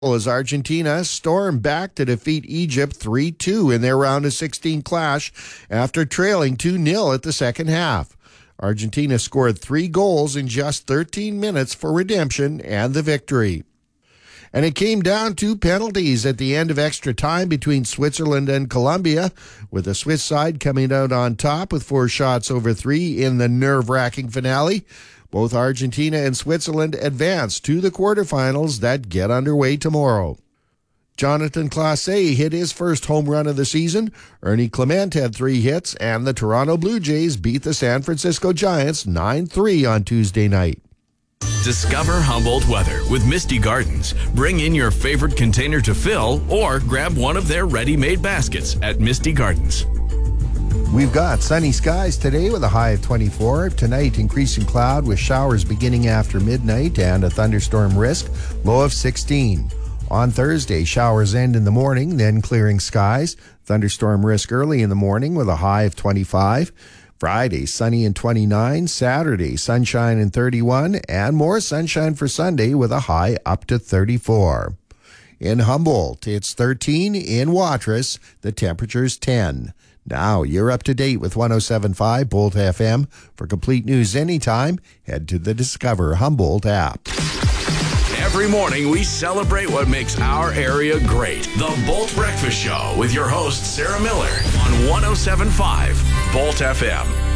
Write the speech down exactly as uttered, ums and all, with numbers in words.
As Argentina stormed back to defeat Egypt three two in their round of sixteen clash after trailing two nil at the second half. Argentina scored three goals in just thirteen minutes for redemption and the victory. And it came down to penalties at the end of extra time between Switzerland and Colombia, with the Swiss side coming out on top with four shots over three in the nerve-wracking finale. Both Argentina and Switzerland advance to the quarterfinals that get underway tomorrow. Jonathan Clase hit his first home run of the season. Ernie Clement had three hits, and the Toronto Blue Jays beat the San Francisco Giants nine three on Tuesday night. Discover Humboldt weather with Misty Gardens. Bring in your favorite container to fill or grab one of their ready-made baskets at Misty Gardens. We've got sunny skies today with a high of twenty-four. Tonight, increasing cloud with showers beginning after midnight and a thunderstorm risk, low of sixteen. On Thursday, showers end in the morning, then clearing skies. Thunderstorm risk early in the morning with a high of twenty-five. Friday, sunny and twenty-nine. Saturday, sunshine and thirty-one. And more sunshine for Sunday with a high up to thirty-four. In Humboldt, it's thirteen. In Watrous, the temperature's ten. Now you're up to date with one oh seven point five Bolt F M. For complete news anytime, head to the Discover Humboldt app. Every morning we celebrate what makes our area great. The Bolt Breakfast Show with your host, Sarah Miller, on one oh seven point five Bolt F M.